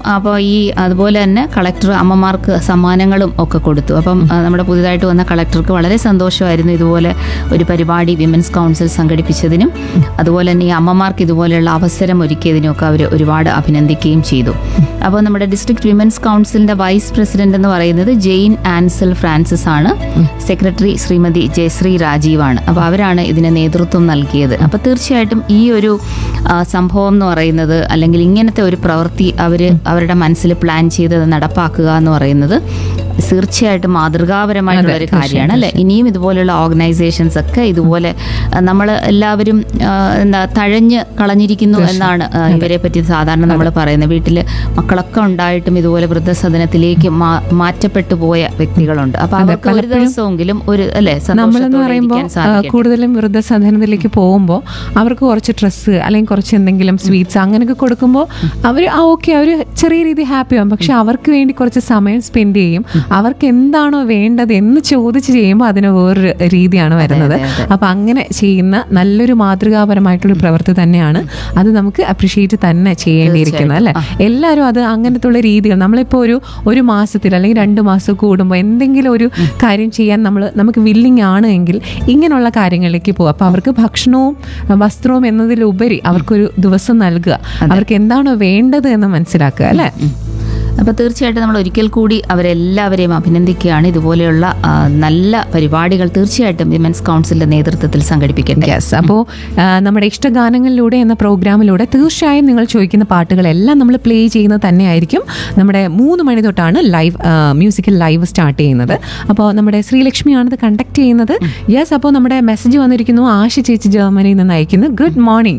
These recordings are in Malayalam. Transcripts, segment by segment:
അപ്പോൾ അതുപോലെ തന്നെ കളക്ടർ അമ്മമാർക്ക് സമ്മാനങ്ങളും ഒക്കെ കൊടുത്തു. അപ്പം നമ്മുടെ പുതിയതായിട്ട് വന്ന കളക്ടർക്ക് വളരെ സന്തോഷമായിരുന്നു ഇതുപോലെ ഒരു പരിപാടി വിമൻസ് കൗൺസിൽ സംഘടിപ്പിച്ചതിനും അതുപോലെ തന്നെ ഈ അമ്മമാർക്ക് ഇതുപോലെയുള്ള അവസരം ഒരുക്കിയതിനും ഒക്കെ അവർ ഒരുപാട് അഭിനന്ദിക്കുകയും ചെയ്തു. അപ്പോൾ നമ്മുടെ ഡിസ്ട്രിക്ട് വിമൻസ് കൗൺസിലിന്റെ വൈസ് പ്രസിഡന്റ് എന്ന് പറയുന്നത് ജെയിൻ ആൻസൽ ഫ്രാൻസിസ് ആണ്. സെക്രട്ടറി ശ്രീമതി ജയശ്രീ രാജീവാണ്. അപ്പോൾ അവരാണ് ഇതിന് നേതൃത്വം നൽകിയത്. അപ്പോൾ തീർച്ചയായിട്ടും ഈ ഒരു സംഭവം എന്ന് പറയുന്നത്, അല്ലെങ്കിൽ ഇങ്ങനത്തെ ഒരു പ്രവൃത്തി അവരുടെ മനസ്സിൽ പ്ലാൻ ചെയ്ത് നടപ്പാക്കുക എന്ന് പറയുന്നത് തീർച്ചയായിട്ടും മാതൃകാപരമായിട്ടുള്ള ഒരു കാര്യമാണ് അല്ലെ. ഇനിയും ഇതുപോലെയുള്ള ഓർഗനൈസേഷൻസ് ഒക്കെ ഇതുപോലെ നമ്മൾ എല്ലാവരും തഴഞ്ഞ് കളഞ്ഞിരിക്കുന്നു എന്നാണ് ഇവരെ പറ്റി സാധാരണ നമ്മൾ പറയുന്നത്. വീട്ടിൽ മക്കളൊക്കെ ഉണ്ടായിട്ടും ഇതുപോലെ വൃദ്ധസദനത്തിലേക്ക് മാറ്റപ്പെട്ടു പോയ വ്യക്തികളുണ്ട്. അപ്പൊ അവർക്ക് ഒരു ദിവസമെങ്കിലും ഒരു അല്ലെ നമ്മളെന്ന് പറയുമ്പോൾ കൂടുതലും വൃദ്ധസദനത്തിലേക്ക് പോകുമ്പോൾ അവർക്ക് കുറച്ച് ഡ്രസ്സ് അല്ലെങ്കിൽ കുറച്ച് എന്തെങ്കിലും സ്വീറ്റ്സ് അങ്ങനെയൊക്കെ കൊടുക്കുമ്പോൾ അവർ ഓക്കെ അവർ ചെറിയ രീതിയിൽ ഹാപ്പി ആവും. പക്ഷെ അവർക്ക് വേണ്ടി കുറച്ച് സമയം സ്പെൻഡ് ചെയ്യും. അവർക്ക് എന്താണോ വേണ്ടത് എന്ന് ചോദിച്ച് ചെയ്യുമ്പോൾ അതിന് വേറൊരു രീതിയാണ് വരുന്നത്. അപ്പൊ അങ്ങനെ ചെയ്യുന്ന നല്ലൊരു മാതൃകാപരമായിട്ടുള്ള പ്രവൃത്തി തന്നെയാണ്. അത് നമുക്ക് അപ്രീഷിയേറ്റ് തന്നെ ചെയ്യേണ്ടിയിരിക്കുന്നത് അല്ലെ. എല്ലാവരും അത് അങ്ങനത്തുള്ള രീതികൾ നമ്മളിപ്പോൾ ഒരു മാസത്തിൽ അല്ലെങ്കിൽ 2 മാസം കൂടുമ്പോൾ എന്തെങ്കിലും ഒരു കാര്യം ചെയ്യാൻ നമുക്ക് വില്ലിങ് ആണ് എങ്കിൽ ഇങ്ങനെയുള്ള കാര്യങ്ങളിലേക്ക് പോകും. അപ്പൊ അവർക്ക് ഭക്ഷണവും വസ്ത്രവും എന്നതിലുപരി അവർക്കൊരു ദിവസം നൽകുക, അവർക്ക് എന്താണോ വേണ്ടത് എന്ന് മനസ്സിലാക്കുക അല്ലെ. അപ്പോൾ തീർച്ചയായിട്ടും നമ്മൾ ഒരിക്കൽ കൂടി അവരെല്ലാവരെയും അഭിനന്ദിക്കുകയാണ്. ഇതുപോലെയുള്ള നല്ല പരിപാടികൾ തീർച്ചയായിട്ടും വിമൻസ് കൗൺസിലിന്റെ നേതൃത്വത്തിൽ സംഘടിപ്പിക്കട്ടെ. അപ്പോൾ നമ്മുടെ ഇഷ്ടഗാനങ്ങളിലൂടെ എന്ന പ്രോഗ്രാമിലൂടെ തീർച്ചയായും നിങ്ങൾ ചോദിക്കുന്ന പാട്ടുകളെല്ലാം നമ്മൾ പ്ലേ ചെയ്യുന്നത് തന്നെയായിരിക്കും. നമ്മുടെ 3 മണി തൊട്ടാണ് മ്യൂസിക്കൽ ലൈവ് സ്റ്റാർട്ട് ചെയ്യുന്നത്. അപ്പോൾ നമ്മുടെ ശ്രീലക്ഷ്മിയാണിത് കണ്ടക്ട് ചെയ്യുന്നത്. യെസ്, അപ്പോൾ നമ്മുടെ മെസ്സേജ് വന്നിരിക്കുന്നു. ആശ ചേച്ചി ജർമ്മനിയിൽ നിന്ന് അയക്കുന്നു. Good morning.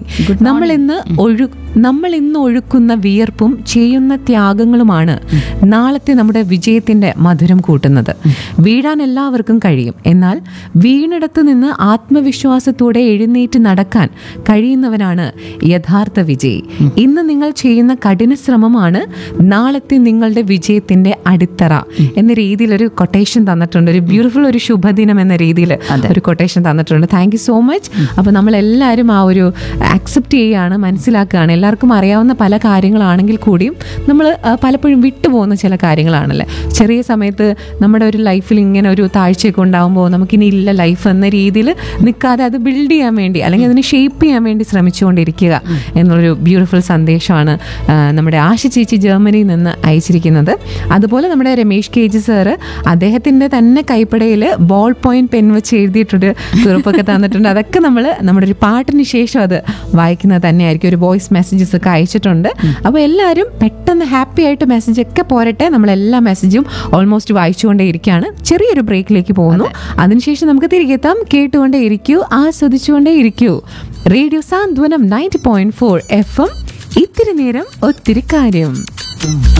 നമ്മൾ ഇന്ന് ഒഴുക്കുന്ന വിയർപ്പും ചെയ്യുന്ന ത്യാഗങ്ങളുമാണ് നാളത്തെ നമ്മുടെ വിജയത്തിന്റെ മധുരം കൂട്ടുന്നത്. വീഴാൻ എല്ലാവർക്കും കഴിയും. എന്നാൽ വീണിടത്ത് നിന്ന് ആത്മവിശ്വാസത്തോടെ എഴുന്നേറ്റ് നടക്കാൻ കഴിയുന്നവനാണ് യഥാർത്ഥ വിജയി. ഇന്ന് നിങ്ങൾ ചെയ്യുന്ന കഠിന ശ്രമമാണ് നാളത്തെ നിങ്ങളുടെ വിജയത്തിന്റെ അടിത്തറ എന്ന രീതിയിൽ ഒരു കൊട്ടേഷൻ തന്നിട്ടുണ്ട്. ഒരു ബ്യൂട്ടിഫുൾ ഒരു ശുഭദിനം എന്ന രീതിയിൽ ഒരു കൊട്ടേഷൻ തന്നിട്ടുണ്ട്. Thank you so much. അപ്പോൾ നമ്മളെല്ലാവരും ആ ഒരു ആക്സെപ്റ്റ് ചെയ്യുകയാണ്, മനസ്സിലാക്കുകയാണ്. എല്ലാവർക്കും അറിയാവുന്ന പല കാര്യങ്ങളാണെങ്കിൽ കൂടിയും നമ്മൾ പലപ്പോഴും വിട്ടുപോകുന്ന ചില കാര്യങ്ങളാണല്ലേ. ചെറിയ സമയത്ത് നമ്മുടെ ഒരു ലൈഫിൽ ഇങ്ങനെ ഒരു താഴ്ചയൊക്കെ ഉണ്ടാകുമ്പോൾ നമുക്കിനി ഇല്ല ലൈഫ് എന്ന രീതിയിൽ നിൽക്കാതെ അത് ബിൽഡ് ചെയ്യാൻ വേണ്ടി അല്ലെങ്കിൽ അതിനെ ഷേപ്പ് ചെയ്യാൻ വേണ്ടി ശ്രമിച്ചുകൊണ്ടിരിക്കുക എന്നുള്ളൊരു ബ്യൂട്ടിഫുൾ സന്ദേശമാണ് നമ്മുടെ ആശ ചേച്ചി ജർമ്മനിയിൽ നിന്ന് അയച്ചിരിക്കുന്നത്. അതുപോലെ നമ്മുടെ രമേഷ് കെ ജി സാറ് അദ്ദേഹത്തിൻ്റെ തന്നെ കൈപ്പടയിൽ ബോൾ പോയിന്റ് പെൻ വെച്ച് എഴുതിയിട്ടൊരു കുറിപ്പൊക്കെ തന്നിട്ടുണ്ട്. അതൊക്കെ നമ്മുടെ ഒരു പാട്ടിന് ശേഷം അത് വായിക്കുന്നത് തന്നെയായിരിക്കും. ഒരു വോയിസ് മെസ്സേജസ് ഒക്കെ അയച്ചിട്ടുണ്ട്. അപ്പോൾ എല്ലാവരും പെട്ടെന്ന് ഹാപ്പി ആയിട്ട് മെസ്സേജ് ഒക്കെ പോരട്ടെ. നമ്മളെല്ലാ മെസ്സേജും ഓൾമോസ്റ്റ് വായിച്ചുകൊണ്ടേ ഇരിക്കുകയാണ്. ചെറിയൊരു ബ്രേക്കിലേക്ക് പോകുന്നു. അതിനുശേഷം നമുക്ക് തിരികെ എത്താം. കേട്ടുകൊണ്ടേ ഇരിക്കൂ, ആസ്വദിച്ചുകൊണ്ടേ ഇരിക്കൂ. റേഡിയോ സാന്ത്വനം 90.4 FM. ഇത്തിരി നേരം ഒത്തിരി കാര്യം.